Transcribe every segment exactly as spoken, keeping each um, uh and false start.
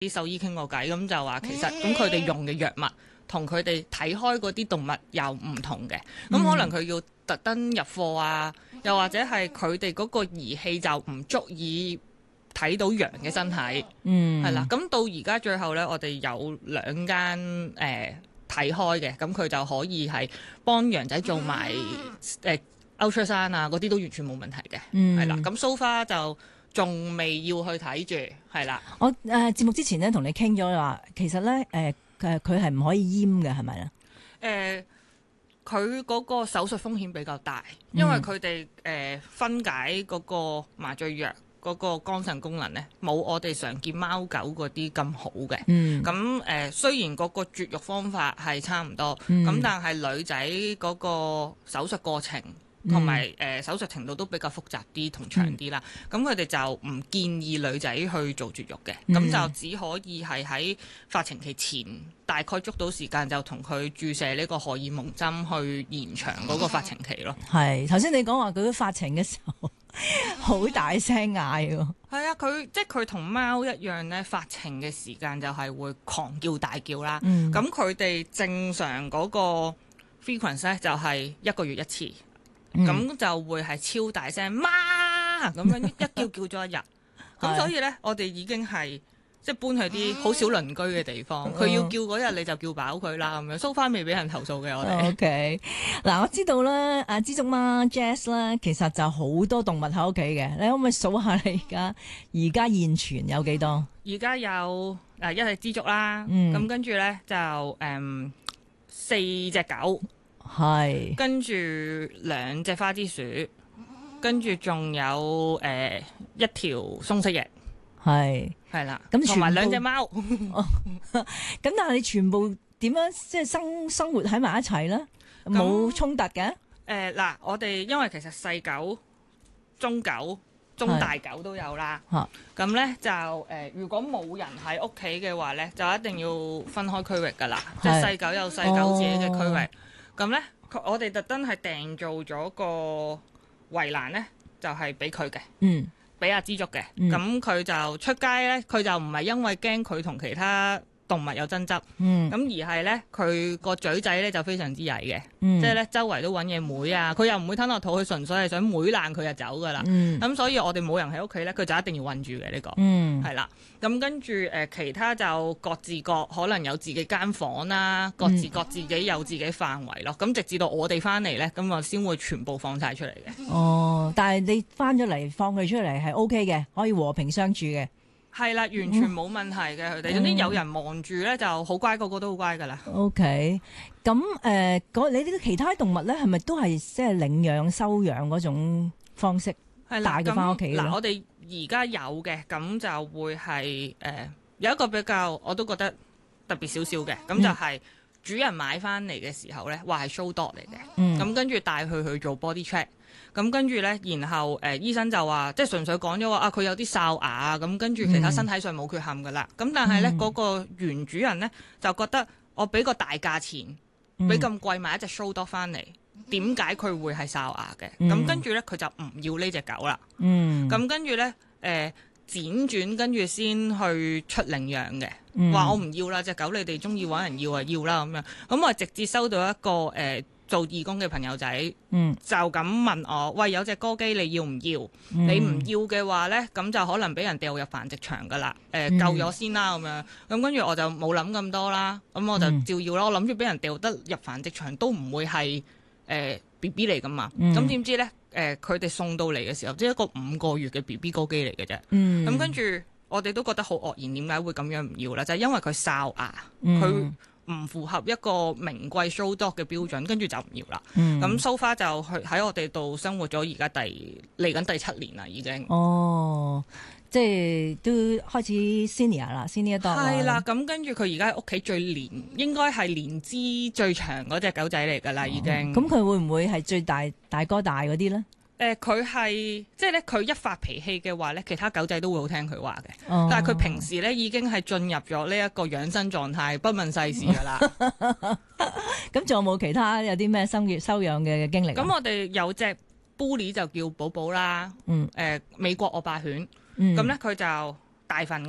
啲獸醫傾過偈，咁就話其實咁佢哋用嘅藥物同佢哋睇開嗰啲動物又唔同嘅，咁、嗯、可能佢要特登入貨啊，又或者係佢哋嗰個儀器就唔足以睇到羊嘅身體，嗯，係啦。咁到而家最後呢，我哋有兩間誒睇開嘅，咁佢就可以係幫羊仔做埋誒 ultrasound 啊，嗰啲都完全冇問題嘅，係啦、嗯。咁 so far 就仲未要去睇住，係啦。 我誒、呃、節目之前咧同你傾咗話，其實咧誒誒佢係唔可以閹嘅，係咪咧？ 誒，佢嗰、呃、個手術風險比較大，因為佢哋誒分解嗰個麻醉藥嗰個肝腎功能咧，冇我哋常見貓狗嗰啲咁好嘅。嗯。咁誒、呃，雖然嗰個絕育方法係差唔多，咁、嗯、但係女仔嗰個手術過程，同埋誒手術程度都比較複雜啲同長啲啦，咁佢哋就唔建議女仔去做絕育嘅，咁、嗯、就只可以係喺發情期前大概捉到時間就同佢注射呢個荷爾蒙針去延長嗰個發情期咯。 係頭先你講話佢發情嘅時候好大聲嗌喎。 係啊，佢即係佢同貓一樣咧，發情嘅時間就係會狂叫大叫啦。咁佢哋正常嗰個 frequency 咧就係一個月一次。咁、嗯、就會係超大聲媽咁樣一叫叫咗一日，咁所以呢，我哋已經係即係搬去啲好少鄰居嘅地方，佢、嗯、要叫嗰日你就叫飽佢啦咁樣。so far未俾人投訴嘅我哋。 O K， 嗱我知道咧，阿知足媽 Jess 咧，其實就好多動物喺屋企嘅，你可唔可以數下你而家而家現存有幾多？ 而家有誒一隻知足啦，咁、嗯、跟住呢，就誒、嗯、四隻狗。 係， 跟住兩隻花枝鼠，跟住仲有誒、呃、一條松蜥蜴，係係啦，咁同埋兩隻貓。咁、哦、 但係你全部點樣即係生生活喺埋一齊咧？冇衝突嘅？誒嗱、呃，我哋因為其實細狗、中狗、中大狗都有啦。咁咧就誒、呃，如果冇人喺屋企嘅話咧，就一定要分開區域噶啦，即係細狗有細狗自己嘅區域。咁咧，我哋特登係訂做咗個圍欄咧，就係俾佢嘅，嗯，俾阿知足嘅。咁、嗯、佢就出街咧，佢就唔係因為驚佢同其他動物有爭執，嗯，咁而係咧佢個嘴仔咧就非常之曳嘅，嗯，即係咧周圍都揾嘢妹啊，佢又唔會吞落肚，佢純粹係想妹爛佢就走噶啦，嗯，咁所以我哋冇人喺屋企咧，佢就一定要韞住嘅呢個，嗯，係啦，咁跟住誒其他就各自各可能有自己間房啦，各自各自己有自己範圍咯，咁、嗯、直至到我哋翻嚟咧，咁啊先會全部放晒出嚟嘅。 哦，但係你翻咗嚟放佢出嚟係 O K 嘅，可以和平相處嘅。 係啦，完全冇問題嘅佢哋。總之有人望住咧，就好乖，個個都好乖噶啦。 O K， 咁誒，嗰你呢啲其他動物咧，係咪都係即係領養收養嗰種方式帶佢翻屋企？ 嗱，我哋而家有嘅，咁就會係誒、呃、有一個比較，我都覺得特別少少嘅，咁就係主人買翻嚟嘅時候咧，話係 show dog 嚟嘅，咁、嗯、跟住帶佢去做 body check。咁跟住咧，然後誒、呃、醫生就話，即係純粹講咗話啊，佢有啲哨牙啊，咁跟住其他身體上冇缺陷噶啦。咁、嗯、但係咧，嗰、那個原主人咧就覺得我俾個大價錢，俾咁貴買一隻 show dog 翻嚟，點解佢會係哨牙嘅？咁、嗯、跟住咧，佢就唔要呢隻狗啦。咁、嗯、跟住咧，誒、呃、輾轉跟住先去出領養嘅，話、嗯、我唔要啦，隻狗你哋中意揾人要啊要啦咁樣。咁我直接收到一個誒。呃做義工嘅朋友仔，嗯、就咁問我，喂，有隻哥基你要唔要？嗯、你唔要嘅話呢，咁就可能俾人掉入繁殖場噶啦。誒、呃，救咗先啦咁樣。咁跟住我就冇諗咁多啦。咁我就照要啦。我諗住俾人掉得入繁殖場都唔會係誒 B B 嚟噶嘛。咁點、嗯、知呢？誒、呃，佢哋送到嚟嘅時候，即係一個五個月嘅 B B 哥基嚟嘅啫。咁、嗯、跟住我哋都覺得好愕然，點解會咁樣唔要啦？就係、是、因為佢哨牙，佢、嗯。唔符合一個名貴 show dog 嘅標準，跟住就唔要啦。咁 so far 就去喺我哋度生活咗而家第嚟緊第七年啦，已經。哦， 即係都開始 senior 啦，senior dog。係啦，咁跟住佢而家喺屋企最年，應該係年資最長嗰隻狗仔嚟㗎啦，已經。 咁佢、哦、會唔會係最大大哥大嗰啲咧？ 誒佢係即係咧，佢一發脾氣嘅話咧，其他狗仔都會好聽佢話嘅。哦、但係佢平時咧已經係進入咗呢一個養生狀態，不問世事噶啦。 咁仲有冇其他有啲咩收養收養嘅經歷？ 咁我哋有隻 bully 就叫寶寶啦。嗯。誒、呃、美國惡霸犬。嗯。咁咧佢就大份嘅。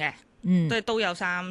嗯都都有三